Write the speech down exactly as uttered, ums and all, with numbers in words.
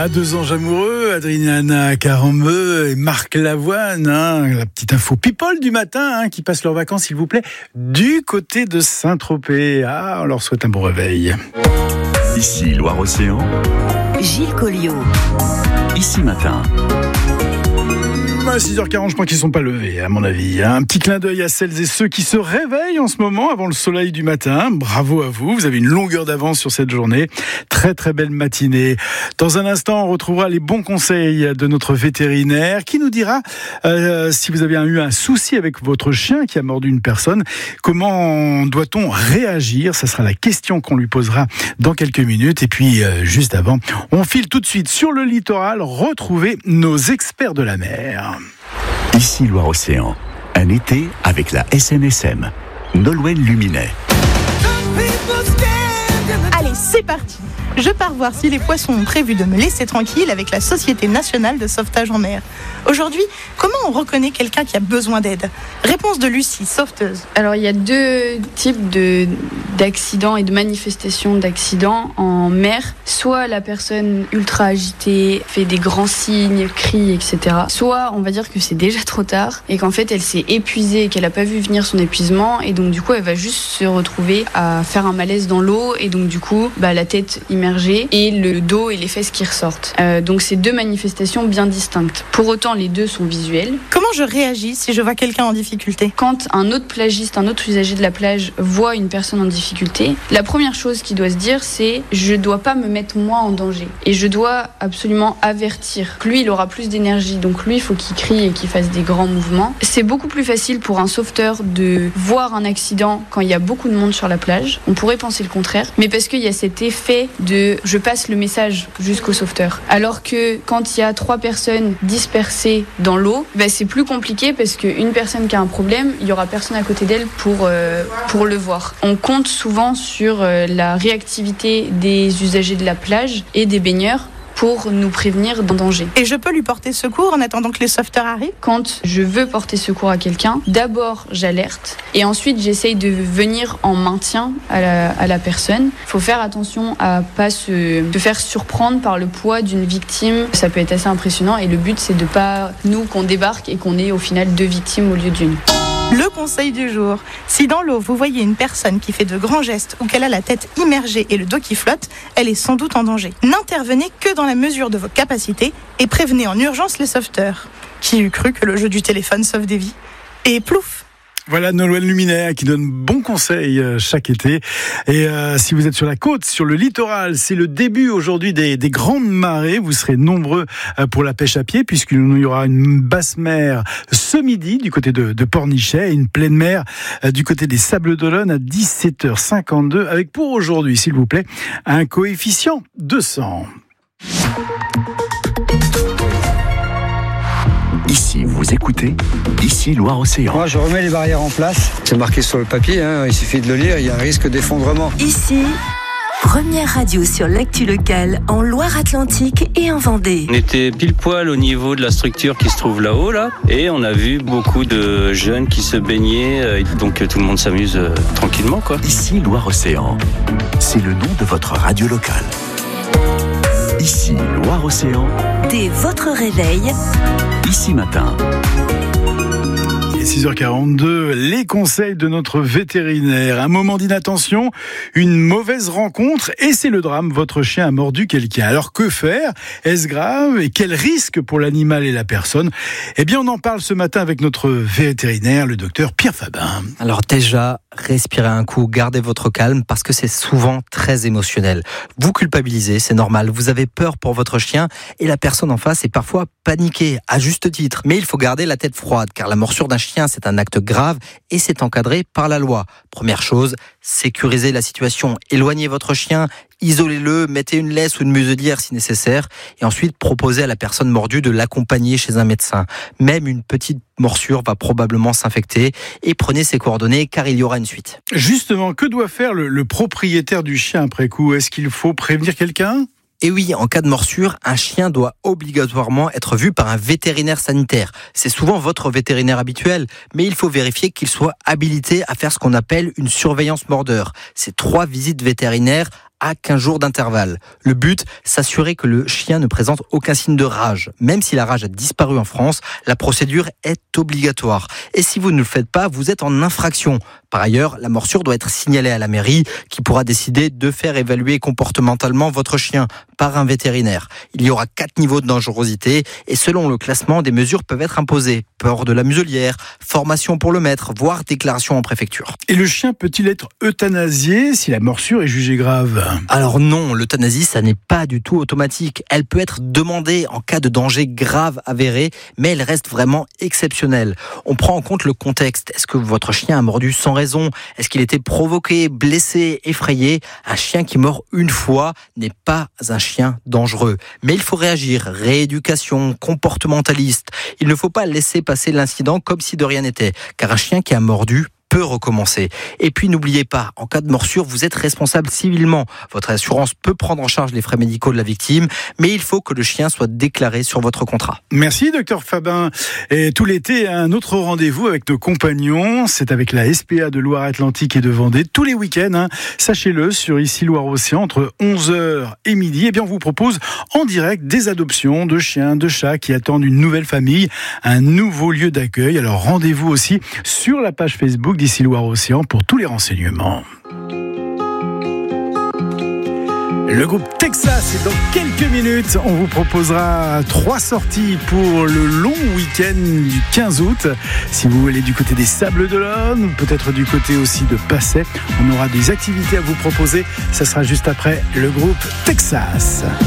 À deux anges amoureux, Adriana Carambeu et Marc Lavoine, hein, la petite info people du matin, hein, qui passent leurs vacances, s'il vous plaît, du côté de Saint-Tropez. Ah, on leur souhaite un bon réveil. Ici Loire-Océan, Gilles Colliot. Ici Matin. À six heures quarante, je pense qu'ils ne sont pas levés, à mon avis. Un petit clin d'œil à celles et ceux qui se réveillent en ce moment avant le soleil du matin. Bravo à vous, vous avez une longueur d'avance sur cette journée. Très très belle matinée. Dans un instant, on retrouvera les bons conseils de notre vétérinaire qui nous dira euh, si vous avez eu un souci avec votre chien qui a mordu une personne, comment doit-on réagir? Ça sera la question qu'on lui posera dans quelques minutes. Et puis, euh, juste avant, on file tout de suite sur le littoral retrouver nos experts de la mer. Ici Loire-Océan, un été avec la S N S M. Nolwenn Luminet. Allez, c'est parti. Je pars voir si les poissons ont prévu de me laisser tranquille avec la Société nationale de sauvetage en mer. Aujourd'hui, comment on reconnaît quelqu'un qui a besoin d'aide? Réponse de Lucie, sauveteuse. Alors, il y a deux types de, d'accidents et de manifestations d'accidents en mer. Soit la personne ultra agitée, fait des grands signes, crie, et cetera. Soit on va dire que c'est déjà trop tard et qu'en fait elle s'est épuisée et qu'elle n'a pas vu venir son épuisement et donc du coup elle va juste se retrouver à faire un malaise dans l'eau et donc du coup bah, la tête immergée et le dos et les fesses qui ressortent. Euh, donc c'est deux manifestations bien distinctes. Pour autant les deux sont visuels. Comment je réagis si je vois quelqu'un en difficulté? Quand un autre plagiste, un autre usager de la plage voit une personne en difficulté, la première chose qu'il doit se dire c'est je dois pas me mettre moi en danger et je dois absolument avertir. Lui il aura plus d'énergie donc lui il faut qu'il crie et qu'il fasse des grands mouvements. C'est beaucoup plus facile pour un sauveteur de voir un accident quand il y a beaucoup de monde sur la plage. On pourrait penser le contraire mais parce qu'il y a cet effet de je passe le message jusqu'au sauveteur. Alors que quand il y a trois personnes dispersées dans l'eau, bah c'est plus compliqué parce qu'une personne qui a un problème, il y aura personne à côté d'elle pour, euh, pour le voir. On compte souvent sur euh, la réactivité des usagers de la plage et des baigneurs pour nous prévenir d'un danger. Et je peux lui porter secours en attendant que les sauveteurs arrivent? Quand je veux porter secours à quelqu'un, d'abord j'alerte et ensuite j'essaye de venir en maintien à la, à la personne. Il faut faire attention à pas se, se faire surprendre par le poids d'une victime. Ça peut être assez impressionnant et le but c'est de pas nous qu'on débarque et qu'on ait au final deux victimes au lieu d'une. Le conseil du jour. Si dans l'eau, vous voyez une personne qui fait de grands gestes ou qu'elle a la tête immergée et le dos qui flotte, elle est sans doute en danger. N'intervenez que dans la mesure de vos capacités et prévenez en urgence les sauveteurs. Qui eût cru que le jeu du téléphone sauve des vies? Et plouf! Voilà Nolwenn Luminet qui donne bons conseils chaque été. Et euh, si vous êtes sur la côte, sur le littoral, c'est le début aujourd'hui des, des grandes marées. Vous serez nombreux pour la pêche à pied puisqu'il y aura une basse mer ce midi du côté de, de Pornichet et une pleine mer du côté des Sables d'Olonne à dix-sept heures cinquante-deux avec pour aujourd'hui, s'il vous plaît, un coefficient deux cents. Ici, vous écoutez Ici Loire-Océan. Moi, je remets les barrières en place. C'est marqué sur le papier, hein, il suffit de le lire, il y a un risque d'effondrement. Ici, première radio sur l'actu locale en Loire-Atlantique et en Vendée. On était pile poil au niveau de la structure qui se trouve là-haut, là, et on a vu beaucoup de jeunes qui se baignaient, donc tout le monde s'amuse euh, tranquillement, quoi. Ici Loire-Océan, c'est le nom de votre radio locale. Ici Loire-Océan, dès votre réveil, Ici Matin. six heures quarante-deux, les conseils de notre vétérinaire. Un moment d'inattention, une mauvaise rencontre et c'est le drame. Votre chien a mordu quelqu'un. Alors que faire? Est-ce grave? Et quel risque pour l'animal et la personne? Eh bien, on en parle ce matin avec notre vétérinaire, le docteur Pierre Fabin. Alors déjà, respirez un coup, gardez votre calme parce que c'est souvent très émotionnel. Vous culpabilisez, c'est normal. Vous avez peur pour votre chien et la personne en face est parfois paniquée, à juste titre. Mais il faut garder la tête froide car la morsure d'un chien, c'est un acte grave et c'est encadré par la loi. Première chose, sécurisez la situation. Éloignez votre chien, isolez-le, mettez une laisse ou une muselière si nécessaire et ensuite proposez à la personne mordue de l'accompagner chez un médecin. Même une petite morsure va probablement s'infecter et prenez ses coordonnées car il y aura une suite. Justement, que doit faire le, le propriétaire du chien après coup? Est-ce qu'il faut prévenir quelqu'un? Et oui, en cas de morsure, un chien doit obligatoirement être vu par un vétérinaire sanitaire. C'est souvent votre vétérinaire habituel, mais il faut vérifier qu'il soit habilité à faire ce qu'on appelle une surveillance mordeur. C'est trois visites vétérinaires à quinze jours d'intervalle. Le but, s'assurer que le chien ne présente aucun signe de rage. Même si la rage a disparu en France, la procédure est obligatoire. Et si vous ne le faites pas, vous êtes en infraction. Par ailleurs, la morsure doit être signalée à la mairie qui pourra décider de faire évaluer comportementalement votre chien par un vétérinaire. Il y aura quatre niveaux de dangerosité et selon le classement, des mesures peuvent être imposées. Port de la muselière, formation pour le maître, voire déclaration en préfecture. Et le chien peut-il être euthanasié si la morsure est jugée grave ? Alors non, l'euthanasie, ça n'est pas du tout automatique. Elle peut être demandée en cas de danger grave avéré, mais elle reste vraiment exceptionnelle. On prend en compte le contexte. Est-ce que votre chien a mordu sans raison ? Est-ce qu'il était provoqué, blessé, effrayé ? Un chien qui mord une fois n'est pas un chien dangereux. Mais il faut réagir. Rééducation, comportementaliste. Il ne faut pas laisser passer l'incident comme si de rien n'était. Car un chien qui a mordu peut recommencer. Et puis n'oubliez pas, en cas de morsure, vous êtes responsable civilement. Votre assurance peut prendre en charge les frais médicaux de la victime, mais il faut que le chien soit déclaré sur votre contrat. Merci docteur Fabin. Et tout l'été, un autre rendez-vous avec nos compagnons, c'est avec la S P A de Loire-Atlantique et de Vendée, tous les week-ends, hein. Sachez-le, sur ici Loire-Océan, entre onze heures et midi, eh bien on vous propose en direct des adoptions de chiens, de chats qui attendent une nouvelle famille, un nouveau lieu d'accueil. Alors rendez-vous aussi sur la page Facebook d'ici Loire-Océan pour tous les renseignements. Le groupe Texas, et dans quelques minutes, on vous proposera trois sorties pour le long week-end du quinze août. Si vous voulez du côté des Sables d'Olonne, peut-être du côté aussi de Passay, on aura des activités à vous proposer. Ça sera juste après le groupe Texas.